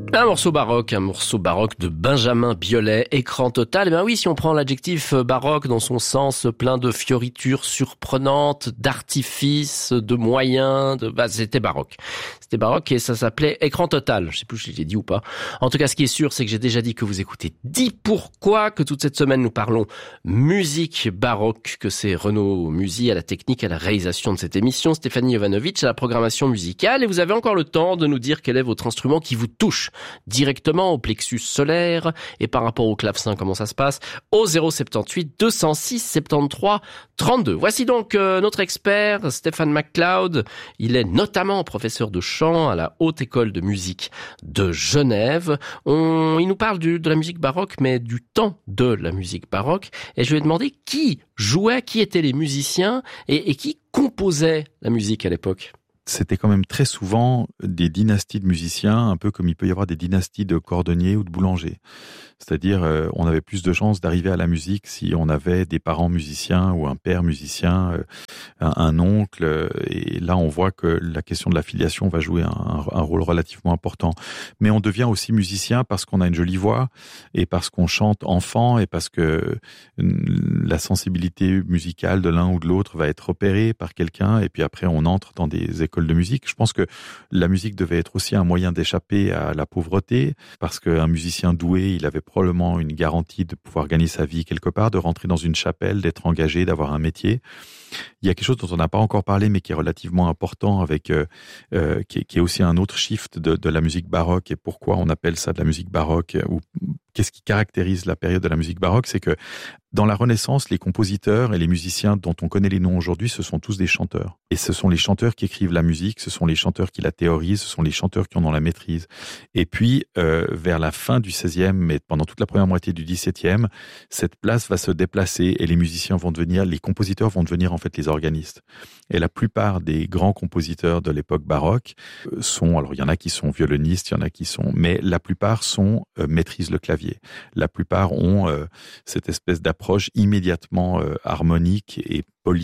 Un morceau baroque de Benjamin Biolay, écran total. Eh bien oui, si on prend l'adjectif baroque dans son sens plein de fioritures surprenantes, d'artifices, de moyens, c'était baroque. C'était baroque et ça s'appelait écran total. Je sais plus si je l'ai dit ou pas. En tout cas, ce qui est sûr, c'est que j'ai déjà dit que vous écoutez Dis pourquoi, que toute cette semaine nous parlons musique baroque, que c'est Renaud Musy à la technique, à la réalisation de cette émission, Stéphanie Jovanovic à la programmation musicale, et vous avez encore le temps de nous dire quel est votre instrument qui vous touche directement au plexus solaire, et par rapport au clavecin, comment ça se passe, au 078 206 73 32. Voici donc notre expert, Stéphane MacLeod. Il est notamment professeur de chant à la Haute École de musique de Genève. Il nous parle de la musique baroque, mais du temps de la musique baroque. Et je lui ai demandé qui jouait, qui étaient les musiciens et qui composait la musique à l'époque. C'était quand même très souvent des dynasties de musiciens, un peu comme il peut y avoir des dynasties de cordonniers ou de boulangers. C'est-à-dire, on avait plus de chances d'arriver à la musique si on avait des parents musiciens ou un père musicien, un oncle. Et là, on voit que la question de la filiation va jouer un rôle relativement important. Mais on devient aussi musicien parce qu'on a une jolie voix et parce qu'on chante enfant et parce que la sensibilité musicale de l'un ou de l'autre va être repérée par quelqu'un. Et puis après, on entre dans des écoles de musique. Je pense que la musique devait être aussi un moyen d'échapper à la pauvreté parce qu'un musicien doué, il avait probablement une garantie de pouvoir gagner sa vie quelque part, de rentrer dans une chapelle, d'être engagé, d'avoir un métier. Il y a quelque chose dont on n'a pas encore parlé, mais qui est relativement important, avec qui est aussi un autre shift de la musique baroque, et pourquoi on appelle ça de la musique baroque, ou qu'est-ce qui caractérise la période de la musique baroque, c'est que dans la Renaissance, les compositeurs et les musiciens dont on connaît les noms aujourd'hui, ce sont tous des chanteurs. Et ce sont les chanteurs qui écrivent la musique, ce sont les chanteurs qui la théorisent, ce sont les chanteurs qui en ont la maîtrise. Et puis, vers la fin du XVIe, mais pendant toute la première moitié du XVIIe, cette place va se déplacer et les musiciens vont devenir, les compositeurs vont devenir en fait les organistes. Et la plupart des grands compositeurs de l'époque baroque sont, alors il y en a qui sont violonistes, il y en a qui sont, mais la plupart maîtrisent le clavier. La plupart ont cette espèce d'approche immédiatement harmonique et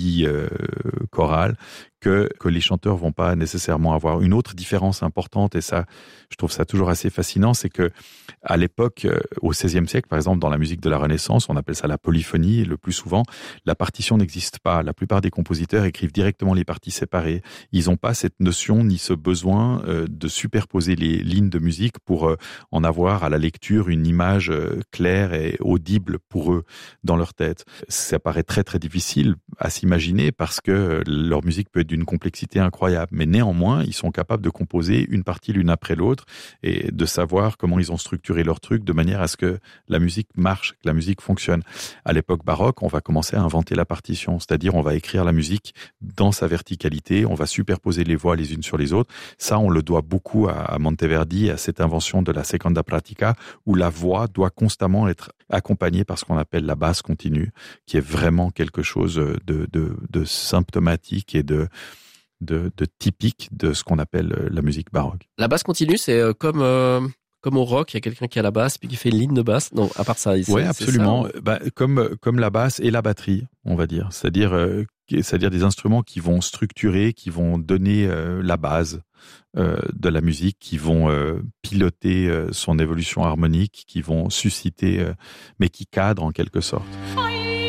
polychorale que les chanteurs vont pas nécessairement avoir. Une autre différence importante, et ça, je trouve ça toujours assez fascinant, c'est que à l'époque, au XVIe siècle, par exemple, dans la musique de la Renaissance, on appelle ça la polyphonie, le plus souvent, la partition n'existe pas. La plupart des compositeurs écrivent directement les parties séparées. Ils n'ont pas cette notion ni ce besoin de superposer les lignes de musique pour en avoir à la lecture une image claire et audible pour eux dans leur tête. Ça paraît très très difficile à s'imaginer parce que leur musique peut être d'une complexité incroyable. Mais néanmoins, ils sont capables de composer une partie l'une après l'autre et de savoir comment ils ont structuré leur truc de manière à ce que la musique marche, que la musique fonctionne. À l'époque baroque, on va commencer à inventer la partition, c'est-à-dire on va écrire la musique dans sa verticalité, on va superposer les voix les unes sur les autres. Ça, on le doit beaucoup à Monteverdi, à cette invention de la seconda pratica, où la voix doit constamment être accompagnée par ce qu'on appelle la basse continue, qui est vraiment quelque chose de symptomatique et de typique de ce qu'on appelle la musique baroque. La basse continue, c'est comme au rock, il y a quelqu'un qui a la basse puis qui fait une ligne de basse. Non, à part ça. Oui, absolument. Comme la basse et la batterie, on va dire. C'est-à-dire des instruments qui vont structurer, qui vont donner la base de la musique, qui vont piloter son évolution harmonique, qui vont susciter, mais qui cadrent en quelque sorte.